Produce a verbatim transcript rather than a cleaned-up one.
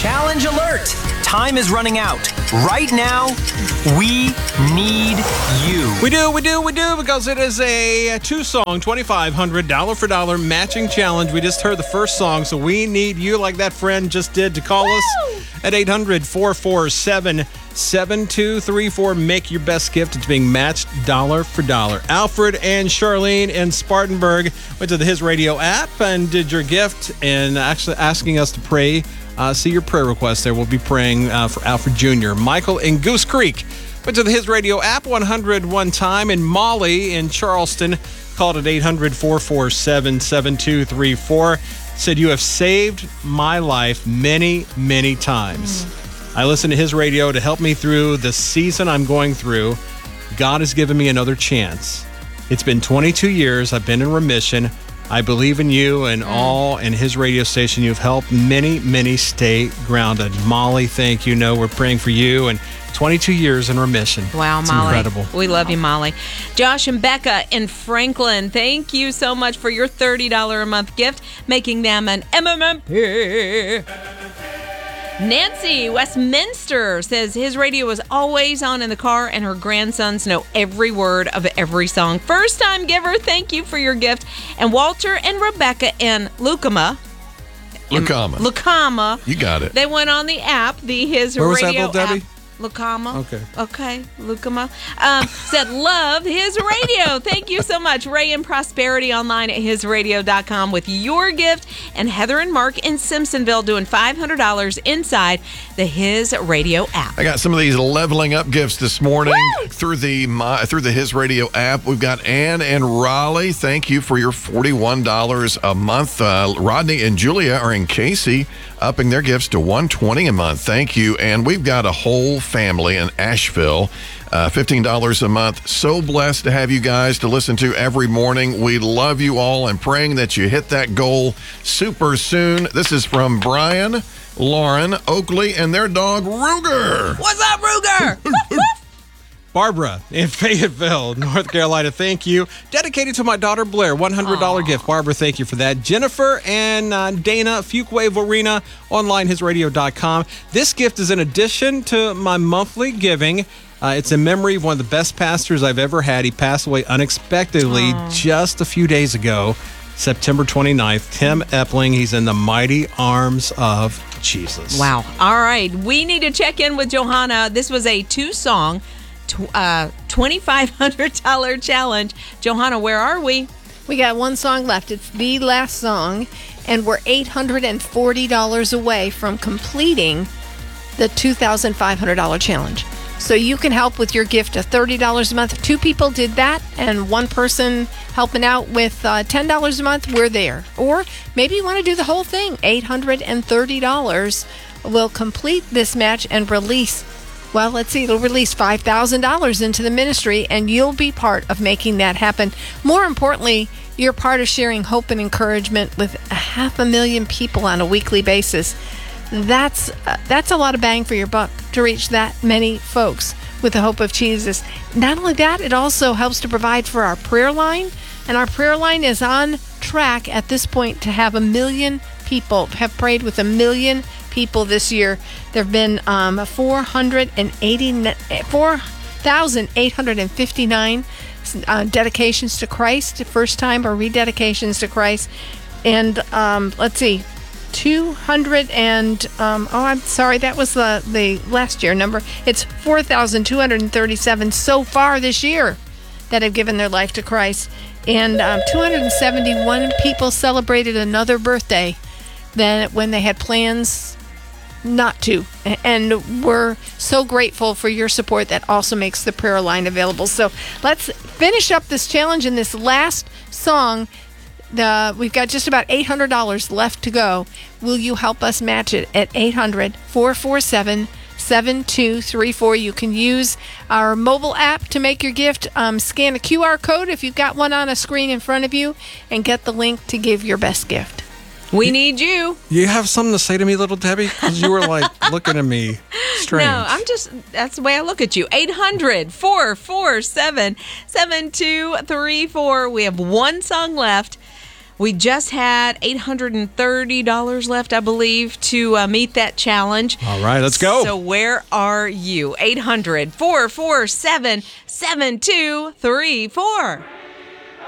Challenge alert! Time is running out. Right now, we need you. We do, we do, we do, because it is a two-song, twenty-five hundred dollars for dollar matching challenge. We just heard the first song, so we need you, like that friend just did, to call Woo! us at eight hundred, four four seven, seven two three four. Make your best gift. It's being matched dollar for dollar. Alfred and Charlene in Spartanburg went to the His Radio app and did your gift, and actually asking us to pray. Uh, see your prayer request there. We'll be praying uh, for Alfred Junior Michael in Goose Creek went to the His Radio app one hundred one time, and Molly in Charleston called at eight hundred, four four seven, seven two three four. Said, you have saved my life many, many times. Mm. I listen to His Radio to help me through the season I'm going through. God has given me another chance. It's been twenty-two years. I've been in remission. I believe in you and mm. all in His radio station. You've helped many, many stay grounded. Molly, thank you. No, we're praying for you. And twenty-two years in remission. Wow, it's Molly. Incredible. We love you, Molly. Josh and Becca in Franklin, thank you so much for your thirty dollars a month gift, making them an M M M P. Nancy, Westminster, says His Radio is always on in the car, and her grandsons know every word of every song. First-time giver, thank you for your gift. And Walter and Rebecca in Lucama. Lucama. Lucama. You got it. They went on the app, the His Where was Radio that, little Debbie? app. Lucama. Okay. Okay, Lucama. Um, said, love His Radio. Thank you so much. Ray and Prosperity online at his radio dot com with your gift. And Heather and Mark in Simpsonville doing five hundred dollars inside the His Radio app. I got some of these leveling up gifts this morning Woo! through the my, through the His Radio app. We've got Ann and Raleigh. Thank you for your forty-one dollars a month. Uh, Rodney and Julia are in Casey, upping their gifts to one hundred twenty dollars a month. Thank you. And we've got a whole family in Asheville, uh, fifteen dollars a month. So blessed to have you guys to listen to every morning. We love you all and praying that you hit that goal super soon. This is from Brian, Lauren, Oakley, and their dog, Ruger. What's up, Ruger? Barbara in Fayetteville, North Carolina, thank you. Dedicated to my daughter Blair, one hundred dollars Aww. Gift. Barbara, thank you for that. Jennifer and uh, Dana, Fuquay Vorina, online his radio dot com. This gift is in addition to my monthly giving. Uh, it's in memory of one of the best pastors I've ever had. He passed away unexpectedly Aww. just a few days ago, September twenty-ninth. Tim Epling, he's in the mighty arms of Jesus. Wow. All right. We need to check in with Johanna. This was a two-song Uh, twenty-five hundred dollars challenge. Johanna, where are we? We got one song left. It's the last song, and we're eight hundred forty dollars away from completing the two thousand five hundred dollars challenge. So you can help with your gift of thirty dollars a month. Two people did that, and one person helping out with uh, ten dollars a month. We're there. Or maybe you want to do the whole thing. eight hundred thirty dollars will complete this match and release Well, let's see, it'll release five thousand dollars into the ministry, and you'll be part of making that happen. More importantly, you're part of sharing hope and encouragement with a half a million people on a weekly basis. That's uh, that's a lot of bang for your buck to reach that many folks with the hope of Jesus. Not only that, it also helps to provide for our prayer line, and our prayer line is on track at this point to have a million people, have prayed with a million people this year. There have been um, four hundred eighty, four thousand eight hundred fifty-nine uh, dedications to Christ, first time or rededications to Christ. And um, let's see, two hundred and, um, oh, I'm sorry, that was the, the last year number. It's four thousand two hundred thirty-seven so far this year that have given their life to Christ. And um, two hundred seventy-one people celebrated another birthday than when they had plans not to, and we're so grateful for your support. That also makes the prayer line available. So let's finish up this challenge in this last song. The we've got just about eight hundred dollars left to go. Will you help us match it at eight hundred, four four seven, seven two three four? You can use our mobile app to make your gift. Um, scan a Q R code if you've got one on a screen in front of you, and get the link to give your best gift. We need you. You have something to say to me, little Debbie? Because you were like looking at me strange. No, I'm just, that's the way I look at you. eight hundred, four four seven, seven two three four. We have one song left. We just had eight hundred thirty dollars left, I believe, to uh, meet that challenge. All right, let's go. So where are you? eight hundred, four four seven, seven two three four.